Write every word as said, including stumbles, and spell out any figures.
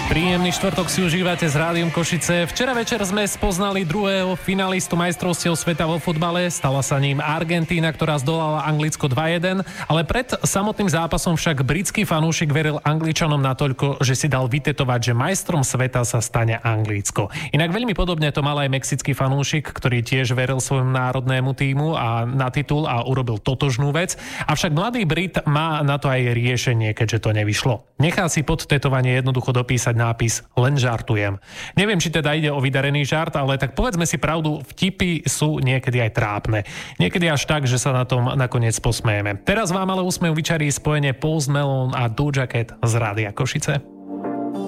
Príjemný štvrtok si užívate s Rádiom Košice. Včera večer sme spoznali druhého finalistu majstrovstiev sveta vo futbale. Stala sa ním Argentína, ktorá zdolala Anglicko dva jeden, ale pred samotným zápasom však britský fanúšik veril Angličanom natoľko, že si dal vytetovať, že majstrom sveta sa stane Anglicko. Inak veľmi podobne to mal aj mexický fanúšik, ktorý tiež veril svojmu národnému tímu a na titul a urobil totožnú vec. Avšak mladý Brit má na to aj riešenie, keďže to nevyšlo. Nechá si pod tetovanie jednoducho dopísať nápis "Len žartujem". Neviem, či teda ide o vydarený žart, ale tak povedzme si pravdu, vtipy sú niekedy aj trápne. Niekedy až tak, že sa na tom nakoniec posmejeme. Teraz vám ale úsmev vyčarí spojenie Post Malone a Doja Cat z Rádia Košice.